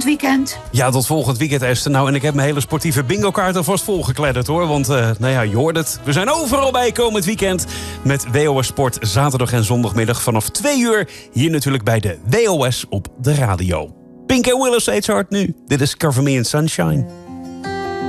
weekend. Ja, tot volgend weekend, Esther. Nou, en ik heb mijn hele sportieve bingo-kaart alvast volgekledderd, hoor. Want, je hoort het. We zijn overal bij komend weekend met WOS Sport. Zaterdag en zondagmiddag vanaf 2 uur. Hier natuurlijk bij de WOS op de radio. Pink en Willow steeds hard nu. Dit is Cover Me in Sunshine.